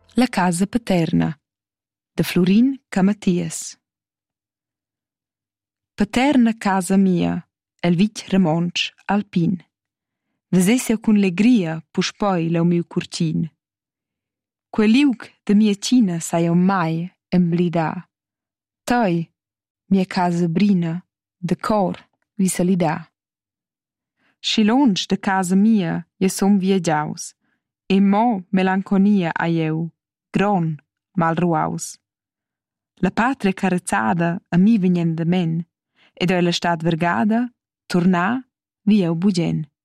La casa paterna da Florin Camatias. Paterna casa mia, el vitg romontsch alpin. Vesessia cun legria puspoi lau miu curtin. Quel liug da mia cina saja mai emblidà. Toi, mia casa brina, de cor vi salidà. Schilonsch da casa mia ja som viagiaus, e mo melanconia ai eu, gron mal ruaus. La patria carazzada a mi vegnendamen, ed ella stat vergada, tornà vi eu bugen.